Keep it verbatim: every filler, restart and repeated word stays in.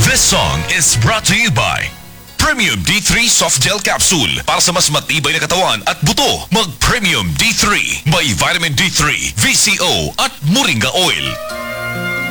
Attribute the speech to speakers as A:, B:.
A: This song is brought to you by Premium D three Soft Gel Capsule para sa mas matibay na katawan at buto. Mag Premium D three, may vitamin D three, V C O at Moringa Oil.